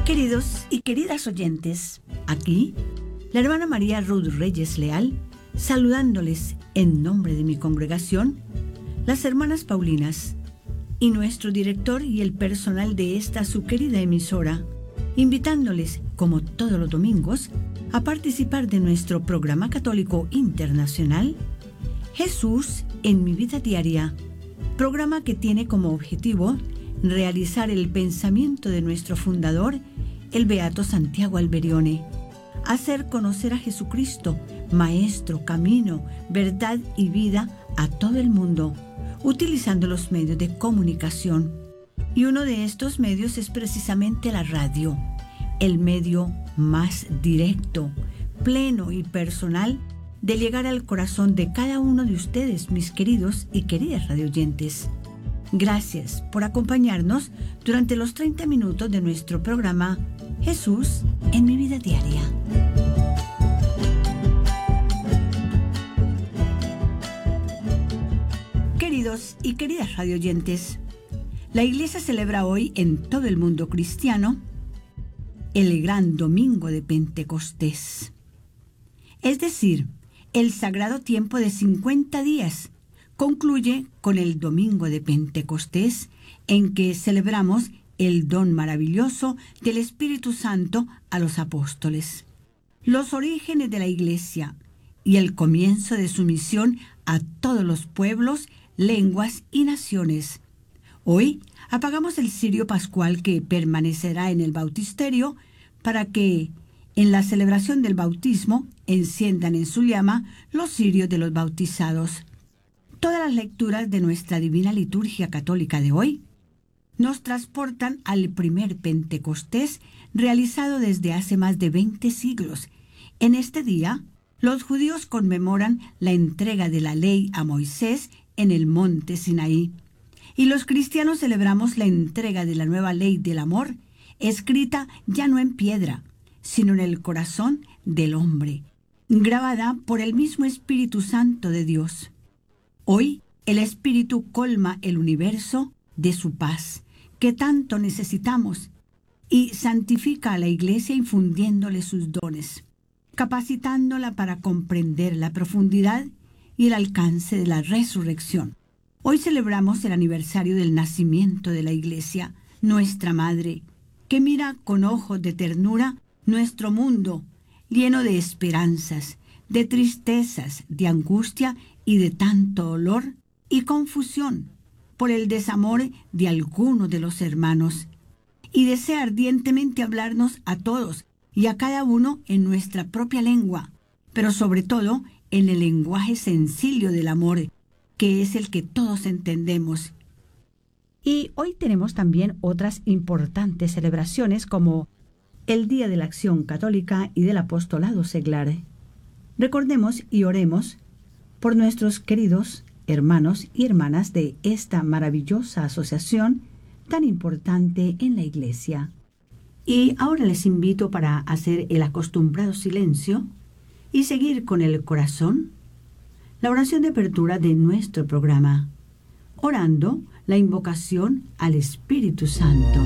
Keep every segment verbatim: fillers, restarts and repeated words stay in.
Queridos y queridas oyentes, aquí la hermana María Ruth Reyes Leal, saludándoles en nombre de mi congregación, las hermanas Paulinas y nuestro director y el personal de esta su querida emisora, invitándoles, como todos los domingos, a participar de nuestro programa católico internacional Jesús en mi vida diaria, programa que tiene como objetivo realizar el pensamiento de nuestro fundador, el beato Santiago Alberione, hacer conocer a Jesucristo, Maestro, Camino, Verdad y Vida a todo el mundo, utilizando los medios de comunicación. Y uno de estos medios es precisamente la radio, el medio más directo, pleno y personal de llegar al corazón de cada uno de ustedes, mis queridos y queridas radioyentes. Gracias por acompañarnos durante los treinta minutos de nuestro programa Jesús en mi vida diaria. Queridos y queridas radioyentes, la Iglesia celebra hoy en todo el mundo cristiano el gran domingo de Pentecostés, es decir, el sagrado tiempo de cincuenta días. Concluye con el domingo de Pentecostés, en que celebramos el don maravilloso del Espíritu Santo a los apóstoles, los orígenes de la Iglesia y el comienzo de su misión a todos los pueblos, lenguas y naciones. Hoy apagamos el cirio pascual que permanecerá en el bautisterio para que en la celebración del bautismo enciendan en su llama los cirios de los bautizados. Todas las lecturas de nuestra divina liturgia católica de hoy nos transportan al primer Pentecostés realizado desde hace más de veinte siglos. En este día, los judíos conmemoran la entrega de la ley a Moisés en el monte Sinaí, y los cristianos celebramos la entrega de la nueva ley del amor, escrita ya no en piedra, sino en el corazón del hombre, grabada por el mismo Espíritu Santo de Dios. Hoy, el Espíritu colma el universo de su paz, que tanto necesitamos, y santifica a la Iglesia infundiéndole sus dones, capacitándola para comprender la profundidad y el alcance de la resurrección. Hoy celebramos el aniversario del nacimiento de la Iglesia, nuestra Madre, que mira con ojos de ternura nuestro mundo, lleno de esperanzas, de tristezas, de angustia y de tanto dolor y confusión por el desamor de alguno de los hermanos, y desea ardientemente hablarnos a todos y a cada uno en nuestra propia lengua, pero sobre todo en el lenguaje sencillo del amor, que es el que todos entendemos. Y hoy tenemos también otras importantes celebraciones como el Día de la Acción Católica y del Apostolado Seglar. Recordemos y oremos por nuestros queridos hermanos y hermanas de esta maravillosa asociación tan importante en la Iglesia. Y ahora les invito para hacer el acostumbrado silencio y seguir con el corazón la oración de apertura de nuestro programa, orando la invocación al Espíritu Santo.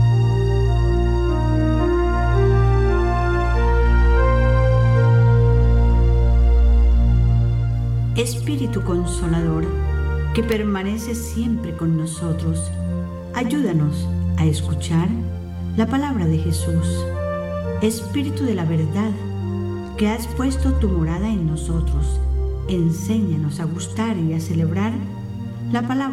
Espíritu Consolador, que permanece siempre con nosotros, ayúdanos a escuchar la palabra de Jesús. Espíritu de la verdad, que has puesto tu morada en nosotros, enséñanos a gustar y a celebrar la palabra